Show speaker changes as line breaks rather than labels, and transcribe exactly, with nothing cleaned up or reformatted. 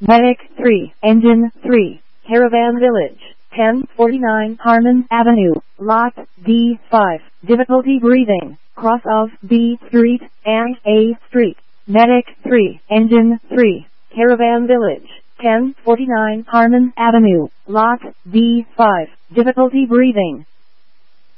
Medic three, Engine three, Caravan Village, ten forty-nine Harmon Avenue, Lot D five, difficulty breathing, cross of B Street and A Street. Medic three, Engine three, Caravan Village, ten forty-nine Harmon Avenue, Lot D five, difficulty breathing,